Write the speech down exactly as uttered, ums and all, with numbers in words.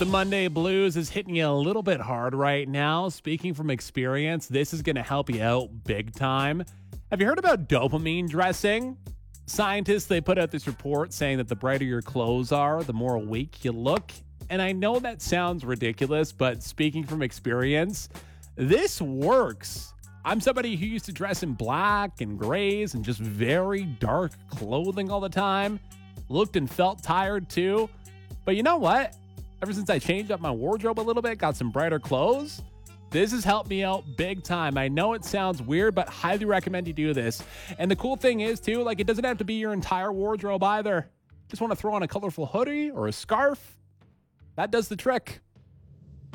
the Monday blues is hitting you a little bit hard right now, speaking from experience, this is going to help you out big time. Have you heard about dopamine dressing? Scientists, they put out this report saying that the brighter your clothes are, the more awake you look. And I know that sounds ridiculous, but speaking from experience, this works. I'm somebody who used to dress in black and grays and just very dark clothing all the time. Looked and felt tired too. But you know what? Ever since I changed up my wardrobe a little bit, got some brighter clothes, this has helped me out big time. I know it sounds weird, but highly recommend you do this. And the cool thing is too, like it doesn't have to be your entire wardrobe either. Just want to throw on a colorful hoodie or a scarf. That does the trick.